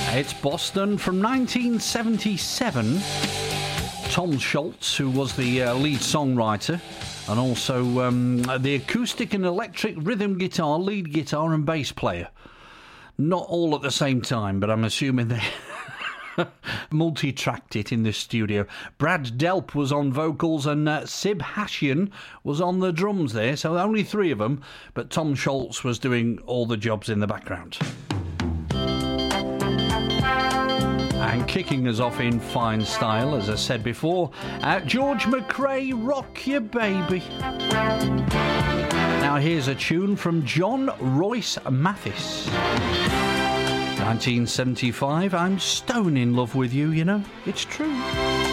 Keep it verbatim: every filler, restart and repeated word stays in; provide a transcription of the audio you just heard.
It's Boston from nineteen seventy-seven. Tom Scholz, who was the uh, lead songwriter, and also um, the acoustic and electric rhythm guitar, lead guitar and bass player. Not all at the same time, but I'm assuming they multi-tracked it in the studio. Brad Delp was on vocals and uh, Sib Hashian was on the drums there, so only three of them, but Tom Scholz was doing all the jobs in the background. And kicking us off in fine style, as I said before, uh, George McRae, Rock Your Baby. Now here's a tune from John Royce Mathis. nineteen seventy-five, I'm stone in love with you, you know, it's true.